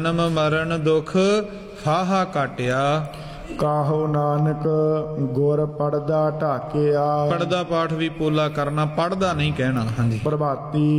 ਜਨਮ ਮਰਨ ਦੁਖ ਫਾਹਾ ਕਾਟਿਆ। ਕਾਹੋ ਨਾਨਕ ਗੁਰ ਪੜਦਾ ਢਾਕਿਆ। ਪੜਦਾ ਪਾਠ ਵੀ ਪੋਲਾ ਕਰਨਾ, ਪੜਦਾ ਨਹੀਂ ਕਹਿਣਾ। ਹਾਂਜੀ। ਪ੍ਰਭਾਤੀ